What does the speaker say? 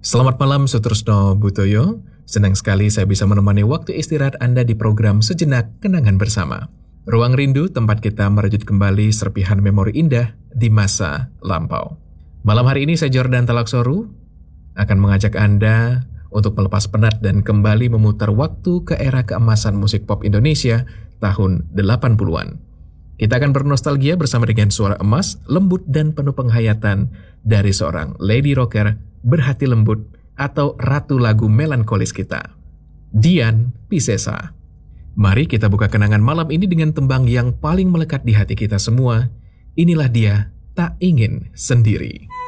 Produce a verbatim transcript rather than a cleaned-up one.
Selamat malam Sutrisno Butoyo. Senang sekali saya bisa menemani waktu istirahat Anda di program Sejenak Kenangan Bersama. Ruang rindu tempat kita merajut kembali serpihan memori indah di masa lampau. Malam hari ini saya Jordan Talaksoru akan mengajak Anda untuk melepas penat dan kembali memutar waktu ke era keemasan musik pop Indonesia tahun delapan puluhan. Kita akan bernostalgia bersama dengan suara emas, lembut dan penuh penghayatan dari seorang lady rocker berhati lembut atau ratu lagu melankolis kita, Dian Piscesa. Mari kita buka kenangan malam ini dengan tembang yang paling melekat di hati kita semua. Inilah dia, Tak Ingin Sendiri.